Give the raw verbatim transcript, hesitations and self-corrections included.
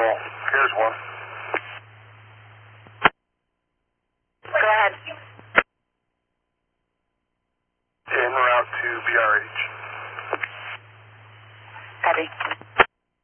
Patrol. Here's one. Go ahead. En route to B R H.